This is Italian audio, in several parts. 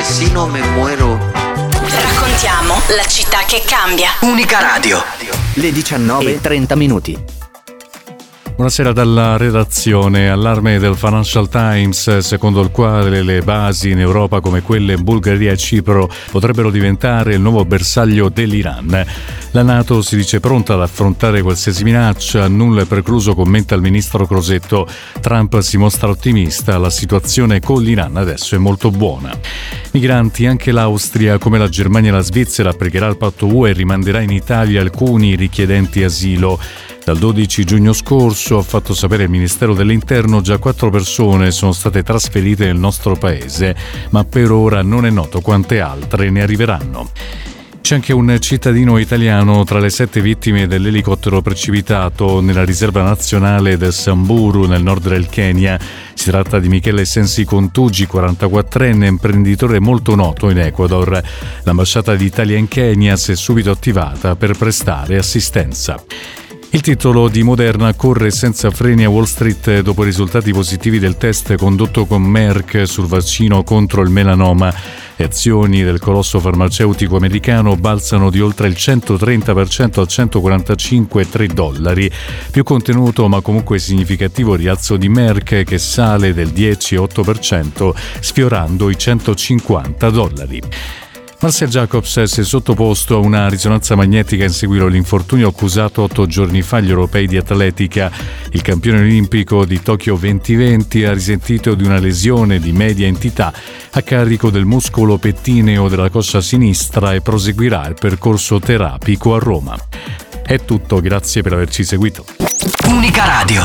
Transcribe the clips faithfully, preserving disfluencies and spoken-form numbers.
che si no me muero. Raccontiamo la città che cambia. Unica Radio. Le diciannove e trenta minuti. Buonasera dalla redazione. Allarme del Financial Times, secondo il quale le basi in Europa come quelle in Bulgaria e Cipro potrebbero diventare il nuovo bersaglio dell'Iran. La NATO si dice pronta ad affrontare qualsiasi minaccia, nulla è precluso, commenta il ministro Crosetto. Trump si mostra ottimista, la situazione con l'Iran adesso è molto buona. Migranti, anche l'Austria, come la Germania e la Svizzera, applicherà il patto U E e rimanderà in Italia alcuni richiedenti asilo. Dal dodici giugno scorso, ha fatto sapere il Ministero dell'Interno, già quattro persone sono state trasferite nel nostro paese, ma per ora non è noto quante altre ne arriveranno. C'è anche un cittadino italiano tra le sette vittime dell'elicottero precipitato nella riserva nazionale del Samburu nel nord del Kenya. Si tratta di Michele Sensi Contugi, quarantaquattrenne, imprenditore molto noto in Ecuador. L'ambasciata d'Italia in Kenya si è subito attivata per prestare assistenza. Il titolo di Moderna: corre senza freni a Wall Street dopo i risultati positivi del test condotto con Merck sul vaccino contro il melanoma. Le azioni del colosso farmaceutico americano balzano di oltre il centotrenta per cento al centoquarantacinque virgola tre dollari. Più contenuto ma comunque significativo rialzo di Merck, che sale del dieci virgola otto per cento sfiorando i centocinquanta dollari. Marcel Jacobs si è sottoposto a una risonanza magnetica in seguito all'infortunio accusato otto giorni fa agli europei di atletica. Il campione olimpico di Tokyo duemilaventi ha risentito di una lesione di media entità a carico del muscolo pettineo della coscia sinistra e proseguirà il percorso terapico a Roma. È tutto, grazie per averci seguito. Unica Radio.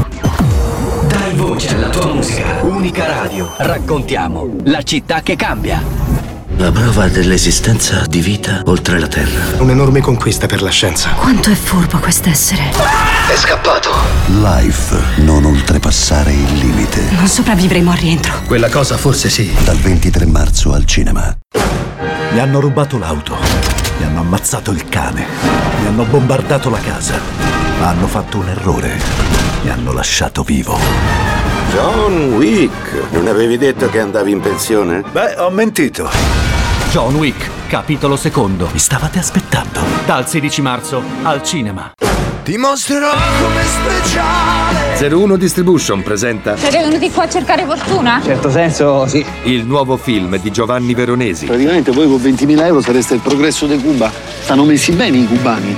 Dai voce alla tua musica. Unica Radio. Raccontiamo la città che cambia. La prova dell'esistenza di vita oltre la Terra. Un'enorme conquista per la scienza. Quanto è furbo quest'essere. È scappato. Life, non oltrepassare il limite. Non sopravvivremo al rientro. Quella cosa forse sì. Dal ventitré marzo al cinema. Mi hanno rubato l'auto. Mi hanno ammazzato il cane. Mi hanno bombardato la casa. Hanno fatto un errore. Mi hanno lasciato vivo. John Wick, non avevi detto che andavi in pensione? Beh, ho mentito. John Wick, capitolo secondo. Mi stavate aspettando. Dal sedici marzo al cinema. Ti mostrerò come speciale. zero uno Distribution presenta. Siete venuti qua a cercare fortuna? In certo senso, sì. Il nuovo film di Giovanni Veronesi. Praticamente voi con ventimila euro sareste il progresso di Cuba. Stanno messi bene i cubani.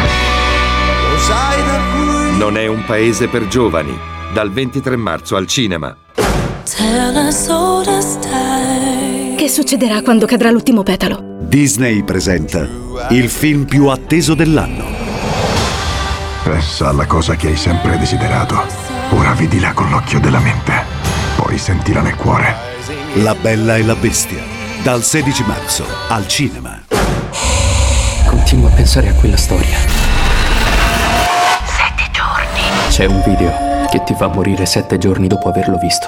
Non è un paese per giovani. Dal ventitré marzo al cinema. Che succederà quando cadrà l'ultimo petalo? Disney presenta il film più atteso dell'anno. Pensa alla cosa che hai sempre desiderato. Ora vedila con l'occhio della mente. Poi sentila nel cuore. La Bella e la Bestia. Dal sedici marzo al cinema. Continuo a pensare a quella storia. Sette giorni. C'è un video che ti fa morire sette giorni dopo averlo visto.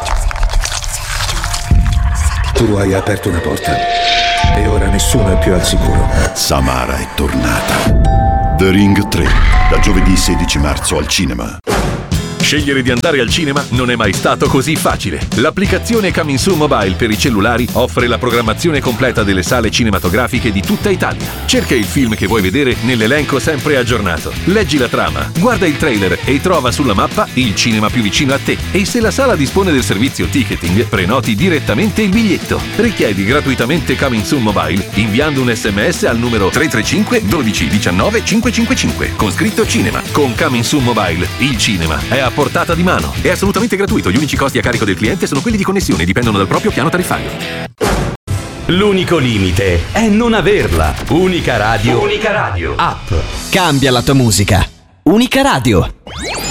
Tu hai aperto una porta e ora nessuno è più al sicuro. Samara è tornata. The Ring tre, da giovedì sedici marzo al cinema. Scegliere di andare al cinema non è mai stato così facile. L'applicazione Coming Soon Mobile per i cellulari offre la programmazione completa delle sale cinematografiche di tutta Italia. Cerca il film che vuoi vedere nell'elenco sempre aggiornato. Leggi la trama, guarda il trailer e trova sulla mappa il cinema più vicino a te. E se la sala dispone del servizio ticketing, prenoti direttamente il biglietto. Richiedi gratuitamente Coming Soon Mobile inviando un sms al numero tre tre cinque uno due uno nove cinque cinque cinque con scritto cinema. Con Coming Soon Mobile il cinema è a portata di mano. È assolutamente gratuito. Gli unici costi a carico del cliente sono quelli di connessione e dipendono dal proprio piano tariffario. L'unico limite è non averla. Unica Radio. Unica Radio. App. Cambia la tua musica. Unica Radio.